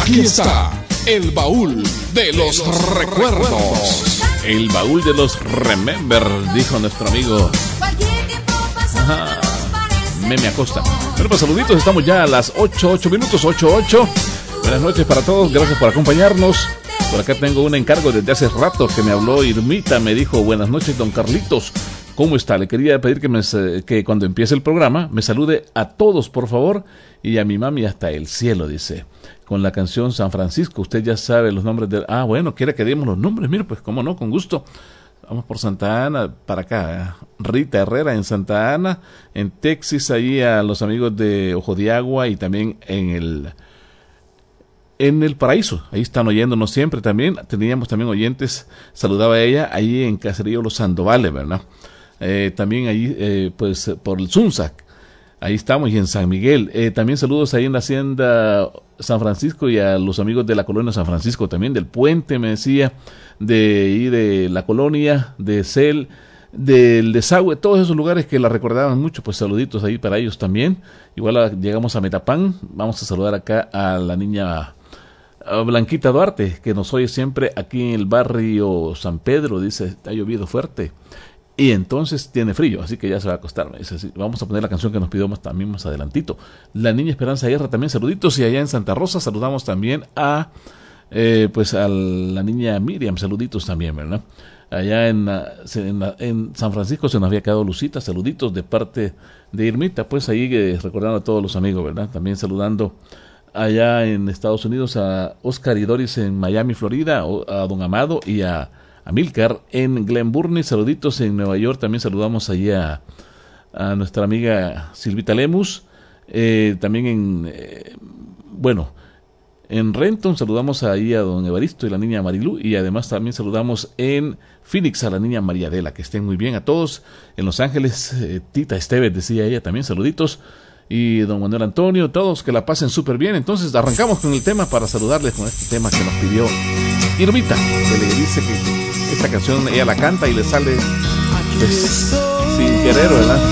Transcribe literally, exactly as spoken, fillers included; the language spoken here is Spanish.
Aquí está el baúl de los recuerdos. El baúl de los remember, dijo nuestro amigo Ajá. Meme Acosta. Bueno, pues saluditos, estamos ya a las ocho, ocho minutos, ocho, ocho. Buenas noches para todos, gracias por acompañarnos. Por acá tengo un encargo desde hace rato que me habló Irmita, me dijo, buenas noches, don Carlitos. ¿Cómo está? Le quería pedir que, me, que cuando empiece el programa me salude a todos, por favor, y a mi mami hasta el cielo, dice, con la canción San Francisco. Usted ya sabe los nombres de... Ah, bueno, quiere que demos los nombres, mire, pues cómo no, con gusto. Vamos por Santa Ana, para acá, ¿eh? Rita Herrera en Santa Ana, en Texas, ahí a los amigos de Ojo de Agua y también en el... En el Paraíso, ahí están oyéndonos siempre también. Teníamos también oyentes, saludaba a ella, ahí en Caserío Los Sandovales, ¿verdad? Eh, también ahí, eh, pues, por el Zunzac, ahí estamos, y en San Miguel. Eh, también saludos ahí en la Hacienda San Francisco y a los amigos de la colonia San Francisco también, del Puente, me decía, de ahí de la colonia, de Cel, del Desagüe, todos esos lugares que la recordaban mucho, pues saluditos ahí para ellos también. Igual a, llegamos a Metapán, vamos a saludar acá a la niña Blanquita Duarte, que nos oye siempre aquí en el barrio San Pedro, dice, ha llovido fuerte y entonces tiene frío, así que ya se va a acostar, me dice, sí, vamos a poner la canción que nos pidió más, también más adelantito. La niña Esperanza Guerra también saluditos, y allá en Santa Rosa saludamos también a eh, pues a la niña Miriam, saluditos también, ¿verdad? Allá en, en, en San Francisco se nos había quedado Lucita, saluditos de parte de Irmita, pues ahí eh, recordando a todos los amigos, ¿verdad? También saludando allá en Estados Unidos a Oscar y Doris en Miami, Florida, a don Amado y a Amílcar en Glen Burnie, saluditos en Nueva York. También saludamos allí a, a nuestra amiga Silvita Lemus, eh, también en eh, bueno, en Renton saludamos ahí a don Evaristo y la niña Marilú, y además también saludamos en Phoenix a la niña María Adela. Que estén muy bien a todos. En Los Ángeles, eh, Tita Esteves, decía ella, también saluditos, y don Manuel Antonio, todos que la pasen súper bien. Entonces arrancamos con el tema para saludarles con este tema que nos pidió Irmita, que le dice que esta canción ella la canta y le sale pues, sin querer, ¿verdad?